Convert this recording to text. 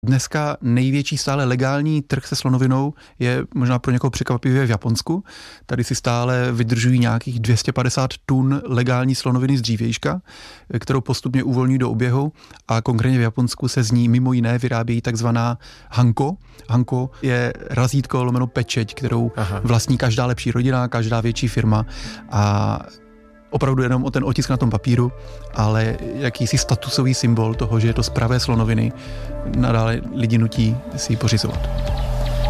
Dneska největší stále legální trh se slonovinou je možná pro někoho překvapivě v Japonsku. Tady si stále vydržují nějakých 250 tun legální slonoviny z dřívějška, kterou postupně uvolňují do oběhu a konkrétně v Japonsku se z ní mimo jiné vyrábějí takzvaná hanko. Hanko je razítko lomeno pečeť, kterou vlastní každá lepší rodina, každá větší firma a opravdu jenom o ten otisk na tom papíru, ale jakýsi statusový symbol toho, že je to z pravé slonoviny, nadále lidi nutí si ji pořizovat.